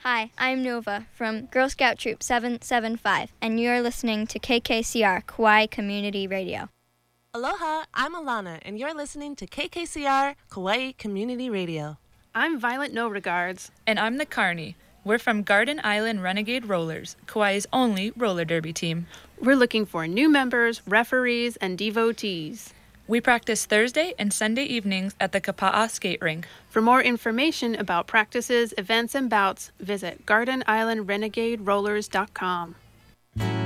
Hi, I'm Nova from Girl Scout Troop 775, and you're listening to KKCR Kauai Community Radio. Aloha, I'm Alana, and you're listening to KKCR Kauai Community Radio. I'm Violet No Regards. And I'm Nakarni. We're from Garden Island Renegade Rollers, Kauai's only roller derby team. We're looking for new members, referees, and devotees. We practice Thursday and Sunday evenings at the Kapa'a skate rink. For more information about practices, events, and bouts, visit GardenIslandRenegadeRollers.com.